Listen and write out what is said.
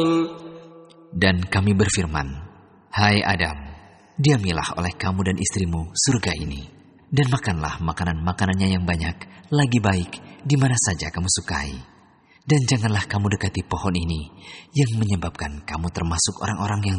Dan kami berfirman, "Hai Adam, diamilah oleh kamu dan istrimu surga ini, dan makanlah makanan-makanannya yang banyak, lagi baik di mana saja kamu sukai. Dan janganlah kamu dekati pohon ini, yang menyebabkan kamu termasuk orang-orang yang